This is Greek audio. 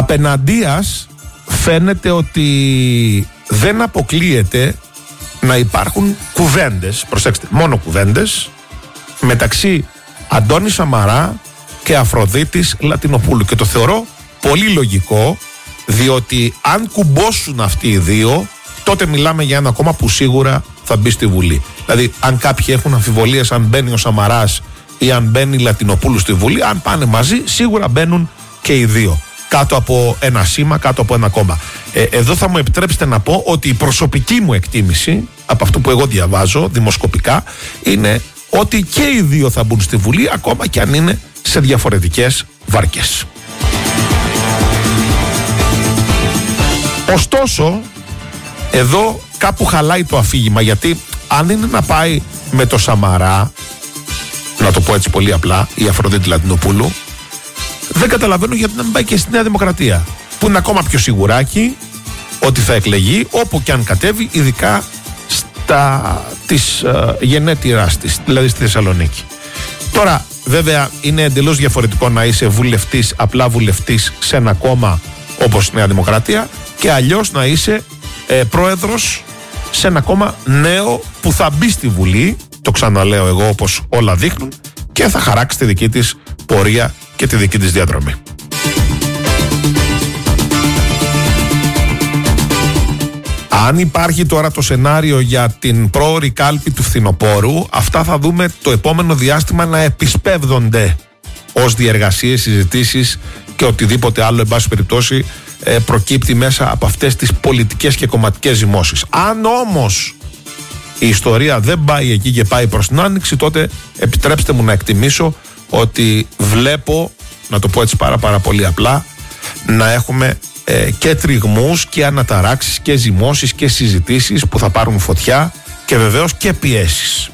Απεναντίας φαίνεται ότι δεν αποκλείεται να υπάρχουν κουβέντες, προσέξτε, μόνο κουβέντες, μεταξύ Αντώνη Σαμαρά και Αφροδίτης Λατινοπούλου, και το θεωρώ πολύ λογικό, διότι αν κουμπώσουν αυτοί οι δύο, τότε μιλάμε για ένα κόμμα που σίγουρα θα μπει στη Βουλή. Δηλαδή, αν κάποιοι έχουν αμφιβολίες αν μπαίνει ο Σαμαράς ή αν μπαίνει η Λατινοπούλου στη Βουλή, αν πάνε μαζί, σίγουρα μπαίνουν και οι δύο κάτω από ένα σήμα, κάτω από ένα κόμμα. Εδώ θα μου επιτρέψετε να πω ότι η προσωπική μου εκτίμηση, από αυτό που εγώ διαβάζω δημοσκοπικά, είναι ότι και οι δύο θα μπουν στη Βουλή, ακόμα και αν είναι σε διαφορετικές βάρκες. Ωστόσο, εδώ κάπου χαλάει το αφήγημα, γιατί αν είναι να πάει με το Σαμαρά, να το πω έτσι πολύ απλά, η Αφροδίτη Λατινοπούλου, δεν καταλαβαίνω γιατί να μην πάει και στη Νέα Δημοκρατία, που είναι ακόμα πιο σιγουράκι ότι θα εκλεγεί όπου και αν κατέβει, ειδικά της γενέτειράς της, δηλαδή στη Θεσσαλονίκη. Τώρα βέβαια είναι εντελώς διαφορετικό να είσαι βουλευτής, απλά βουλευτής σε ένα κόμμα όπως η Νέα Δημοκρατία, και αλλιώς να είσαι πρόεδρος σε ένα κόμμα νέο που θα μπει στη Βουλή, το ξαναλέω εγώ, όπως όλα δείχνουν, και θα χαράξει τη δική της πορεία και τη δική της διαδρομή. Αν υπάρχει τώρα το σενάριο για την πρόωρη κάλπη του φθινοπόρου, αυτά θα δούμε το επόμενο διάστημα να επισπεύδονται ως διεργασίες, συζητήσεις και οτιδήποτε άλλο, εν πάση περιπτώσει, προκύπτει μέσα από αυτές τις πολιτικές και κομματικές ζυμώσεις. Αν όμως η ιστορία δεν πάει εκεί και πάει προς την άνοιξη, τότε επιτρέψτε μου να εκτιμήσω ότι βλέπω, να το πω έτσι πάρα πολύ απλά, να έχουμε και τριγμούς και αναταράξεις και ζυμώσεις και συζητήσεις που θα πάρουν φωτιά, και βεβαίως και πιέσεις.